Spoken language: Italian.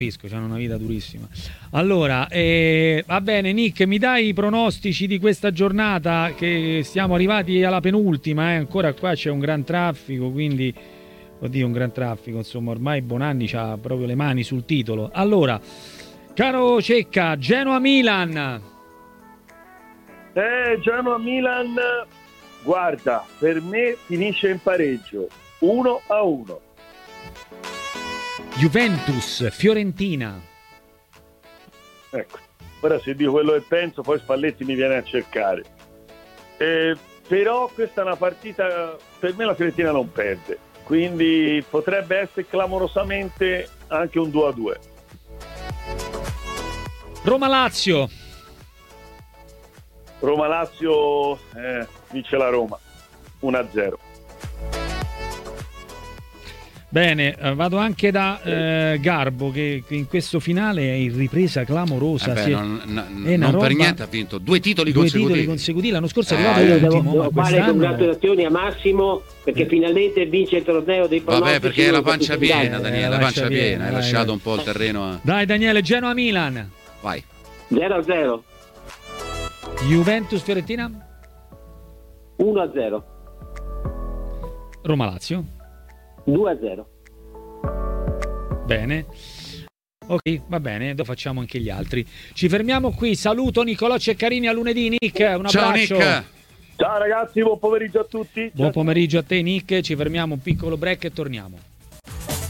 C'hanno una vita durissima. Allora, va bene, Nick, mi dai i pronostici di questa giornata, che siamo arrivati alla penultima, ancora qua c'è un gran traffico, quindi, oddio, un gran traffico, insomma, ormai Bonanni c'ha proprio le mani sul titolo. Allora, caro Cecca, Genoa-Milan. Genoa-Milan, guarda, per me finisce in pareggio, 1-1. Juventus-Fiorentina. Ecco, ora se dico quello che penso, poi Spalletti mi viene a cercare. Però questa è una partita, per me la Fiorentina non perde, quindi potrebbe essere clamorosamente anche un 2-2. Roma-Lazio. Roma-Lazio, vince la Roma, 1-0. Bene, vado anche da Garbo, che in questo finale è in ripresa clamorosa. Non per niente ha vinto due titoli consecutivi. L'anno scorso è arrivato ultimo, devo fare congratulazioni a Massimo perché finalmente vince il torneo dei pronostici. Vabbè, perché è la pancia piena, Daniele, la pancia piena, hai lasciato un po' il terreno a... Dai Daniele, Genoa-Milan. Vai. 0-0. Juventus-Fiorentina. 1-0. Roma-Lazio. 2-0. Bene. Ok, va bene, lo facciamo anche gli altri. Ci fermiamo qui. Saluto Nicolò Ceccarini, a lunedì. Nick, un abbraccio. Ciao Nick. Ciao ragazzi, buon pomeriggio a tutti. Buon pomeriggio a te Nick, ci fermiamo un piccolo break e torniamo.